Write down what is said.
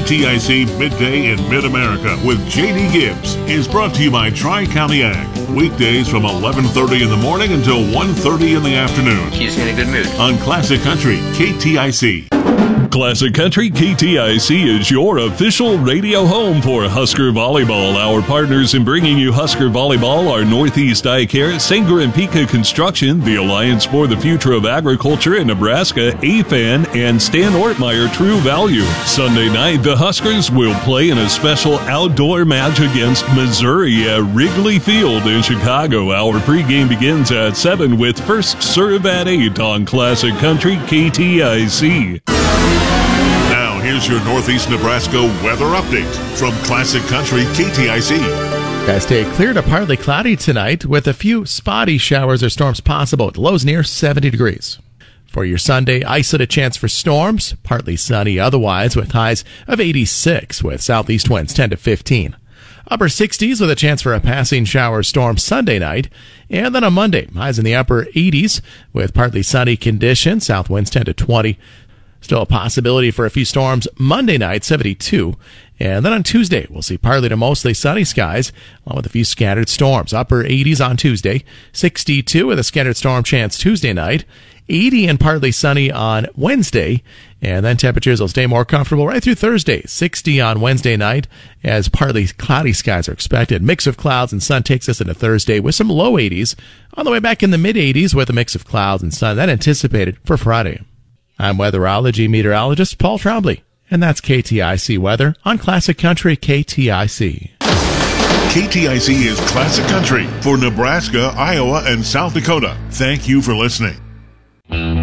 KTIC Midday in Mid-America with J.D. Gibbs is brought to you by Tri-County Ag. Weekdays from 11:30 in the morning until 1:30 in the afternoon. Keeps me in a good mood. On Classic Country KTIC. Classic Country KTIC is your official radio home for Husker Volleyball. Our partners in bringing you Husker Volleyball are Northeast Eye Care, Sanger and Pika Construction, the Alliance for the Future of Agriculture in Nebraska, AFAN, and Stan Ortmeyer True Value. Sunday night, the Huskers will play in a special outdoor match against Missouri at Wrigley Field in Chicago. Our pregame begins at 7 with first serve at 8 on Classic Country KTIC. Now, here's your Northeast Nebraska weather update from Classic Country KTIC. Guys, stay clear to partly cloudy tonight with a few spotty showers or storms possible with lows near 70 degrees. For your Sunday, isolated chance for storms, partly sunny otherwise with highs of 86 with southeast winds 10 to 15. Upper 60s with a chance for a passing shower or storm Sunday night. And then on Monday, highs in the upper 80s with partly sunny conditions, south winds 10 to 20. Still a possibility for a few storms Monday night, 72. And then on Tuesday, we'll see partly to mostly sunny skies, along with a few scattered storms. Upper 80s on Tuesday, 62 with a scattered storm chance Tuesday night, 80 and partly sunny on Wednesday. And then temperatures will stay more comfortable right through Thursday, 60 on Wednesday night, as partly cloudy skies are expected. Mix of clouds and sun takes us into Thursday with some low 80s, on the way back in the mid 80s with a mix of clouds and sun. That anticipated for Friday. I'm weatherology meteorologist Paul Trombley, and that's KTIC weather on Classic Country KTIC. KTIC is Classic Country for Nebraska, Iowa, and South Dakota. Thank you for listening.